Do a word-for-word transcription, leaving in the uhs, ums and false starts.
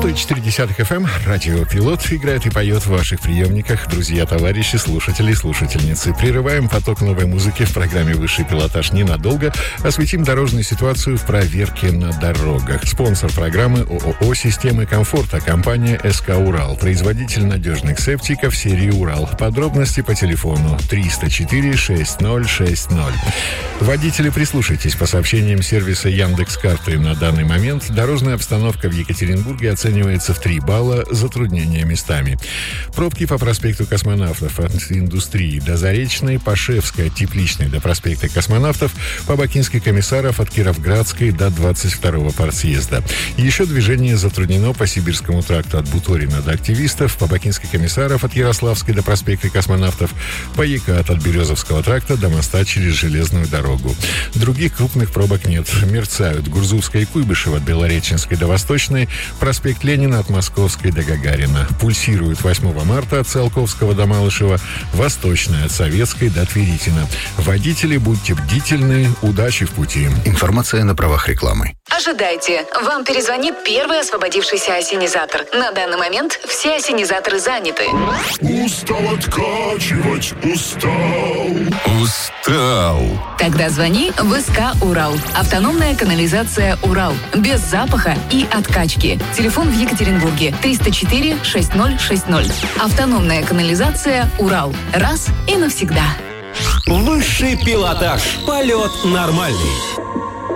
сто четыре эф эм, радио «Пилот» играет и поет в ваших приемниках. Друзья, товарищи, слушатели и слушательницы. Прерываем поток новой музыки в программе «Высший пилотаж» ненадолго. Осветим дорожную ситуацию в проверке на дорогах. Спонсор программы ООО «Системы комфорта», компания СК «Урал». Производитель надежных септиков серии «Урал». Подробности по телефону триста четыре шестьдесят ноль шестьдесят. Водители, прислушайтесь. По сообщениям сервиса Яндекс.Карты на данный момент дорожная обстановка в Екатеринбурге оценивается в три балла, затруднения местами. Пробки по проспекту Космонавтов от Индустрии до Заречной, по Шевской от Тепличной до проспекта Космонавтов, по Бакинской Комиссаров от Кировградской до двадцать второго партсъезда. Еще движение затруднено по Сибирскому тракту от Буторина до Активистов, по Бакинской Комиссаров от Ярославской до проспекта Космонавтов, по Екат от Березовского тракта до моста через железную дорогу. Других крупных пробок нет. Мерцают Гурзувская и Куйбышева от Белореченской до Восточной, проспект Ленина от Московской до Гагарина. Пульсирует восьмого марта от Циолковского до Малышева, Восточная от Советской до Тверитина. Водители, будьте бдительны, удачи в пути. Информация на правах рекламы. Ожидайте, вам перезвонит первый освободившийся осенизатор. На данный момент все осенизаторы заняты. Устал откачивать, устал. Устал. Тогда звони в СК «Урал». Автономная канализация «Урал». Без запаха и откачки. Телефон в Екатеринбурге триста четыре шестьдесят ноль шестьдесят ноль. Автономная канализация «Урал». Раз и навсегда. Высший пилотаж. Полет нормальный.